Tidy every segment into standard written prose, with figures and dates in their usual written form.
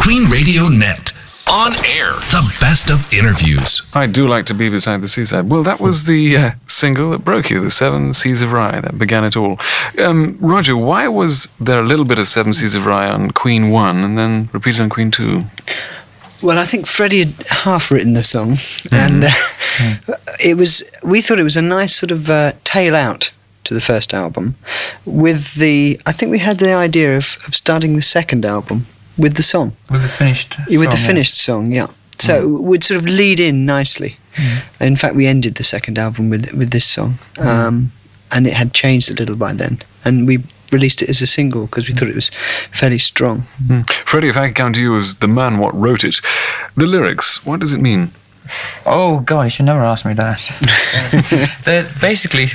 Queen Radio Net. On air, the best of interviews. I do like to be beside the seaside. Well, that was the single that broke you, the Seven Seas of Rye, that began it all. Roger, why was there a little bit of Seven Seas of Rye on Queen 1 and then repeated on Queen 2? Well, I think Freddie had half written the song, and we thought it was a nice sort of tail out to the first album. I think we had the idea of starting the second album with the song. With the finished song. With the finished song, yeah. So it would sort of lead in nicely. In fact, we ended the second album with this song. And it had changed a little by then. And we released it as a single because we thought it was fairly strong. Freddie, if I could count to you as the man what wrote it, the lyrics, what does it mean? Oh, God, you should never ask me that. They're basically...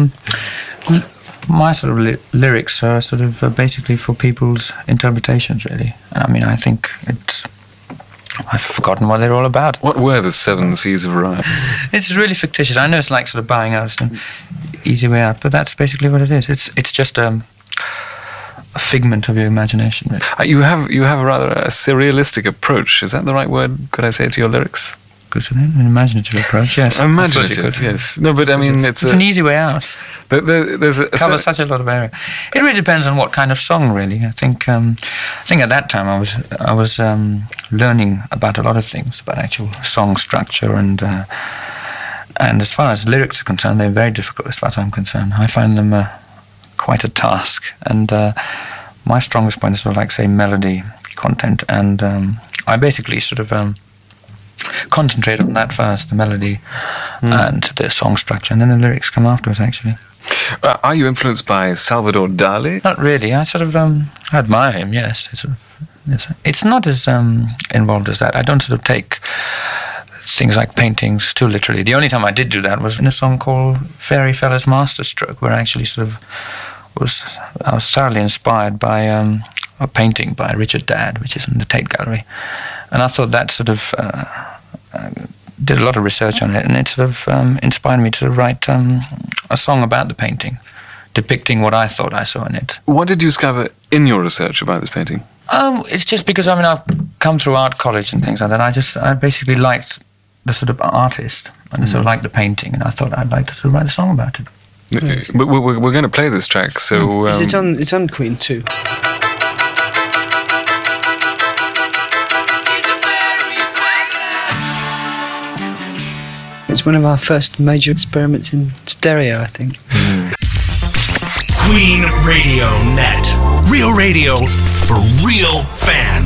my sort of lyrics are sort of basically for people's interpretations, really. I mean, I think I've forgotten what they're all about. What were the Seven Seas of Rye? It's really fictitious. I know it's like sort of bowing out, it's an easy way out, but that's basically what it is. It's just a figment of your imagination, really. You have a rather surrealistic approach. Is that the right word? Could I say it to your lyrics? Good, an imaginative approach, yes. Imaginative, yes. No, but I mean, it's an easy way out. There's covers such a lot of area. It really depends on what kind of song, really. I think at that time I was learning about a lot of things, about actual song structure, and as far as lyrics are concerned, they're very difficult as far as I'm concerned. I find them quite a task, and my strongest point is sort of like, say, melody, content, and I basically sort of concentrate on that first, the melody and the song structure, and then the lyrics come afterwards, actually. Are you influenced by Salvador Dali? Not really. I sort of I admire him, yes. It's not as involved as that. I don't sort of take things like paintings too literally. The only time I did do that was in a song called Fairy Fella's Masterstroke, where I actually I was thoroughly inspired by a painting by Richard Dadd, which is in the Tate Gallery. And I thought that sort of did a lot of research on it, and it sort of inspired me to write a song about the painting, depicting what I thought I saw in it. What did you discover in your research about this painting? It's just because, I mean, I've come through art college and things like that. I basically liked the sort of artist, and I sort of liked the painting, and I thought I'd like to sort of write a song about it. But we're going to play this track, so... It's on Queen 2. It's one of our first major experiments in stereo, I think. Queen Radio Net. Real radio for real fans.